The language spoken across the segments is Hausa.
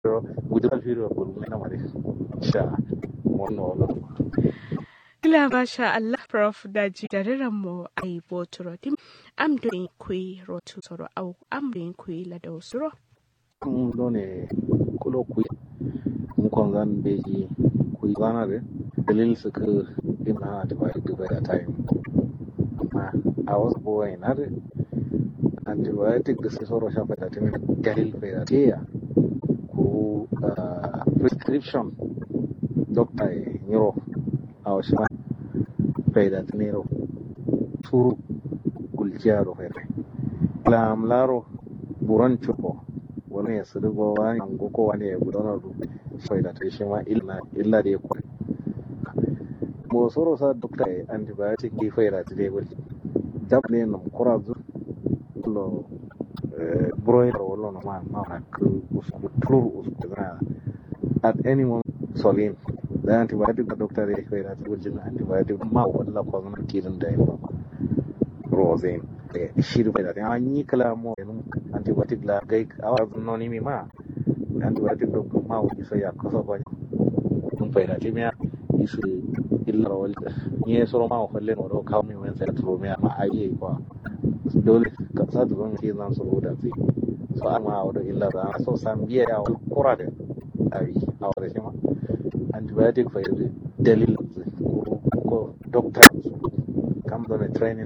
withdrawal period will na mare sha mono Gila masha Allah prof da ji da mu ai botoro dim am doing kui rotu soro au am doing kui la do soro done kulo kui mun kon zan beji kui zana de dalil suka ina da bai da time amma I was born na de antibiotic da sai soro shafa da tumi dalil bai da tiya ko prescription doctor neuro a wasu faida nero turu gulciaro fere lam laro buran chupo wani ya sadu go wani ango ko wani ya gudana du faida ta shi ma illa da ya kwa mo soro sa doctor antibiotic di faida ta dai gul dab ne no kurazu lo broin ro no ma ku usku turu usku na at any moment solin da antibiotic da doctor ya kai da gujin antibiotic ma walla ko zan tirin da yawa rosin shi da da an yi kalamo antibiotic la gai awa noni mi ma antibiotic do ma wani sai ya kaso ba mun faida ce miya isu illa wal ni so ma falle no ka mi men sai tro miya ma ayi ba dole ka sa da ban ke zan so da sai so amma wa illa da so san biya ya kura da ai awar shi ma antibiotic for dalil ko doctor kam do training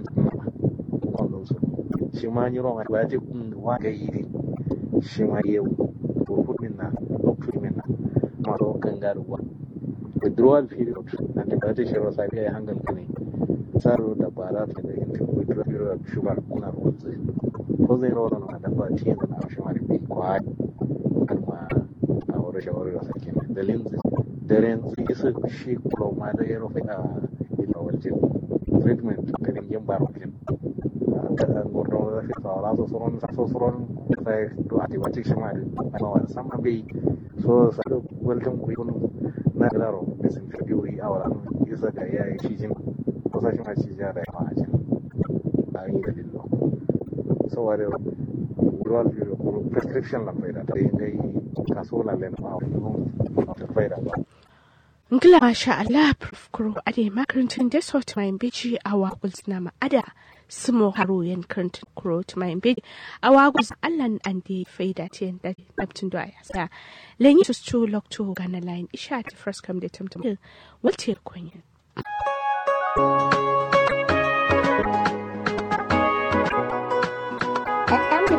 ko don so shi ma ni ron antibiotic wa ga yi shi ma yau ko minna doctor minna ma do kangaruwa withdrawal period antibiotic shi rosa ya hangal kane tsaro da bara ta da withdrawal period sugar kuna roza ko zai ro na da ba tiyan na shi ma da kwa kalma a wurin shawara da sakin dalilin daren su shi kuma da yaro a ila wajen treatment da yin barokin da gordon da fi tsara so soron sai to antibiotic shi ma da wani sama bai so sai wajen ku na laro da sun fi biyu a wala isa ga yayi cijin ko sai ma ci ja da ma ajin a yi da dillo so ware rural prescription la faida da dai kaso la len ma da faida ba Ngila masha Allah prof kuro ade makarantar da sort mai biji a waƙul na ma'ada sumo haro yan karantar kuro ta mai biji a waƙul Allah an da faida ta yanda nabtun da ya sa lenyi to lock to gana line isha ta first come da tamtam walte kunyin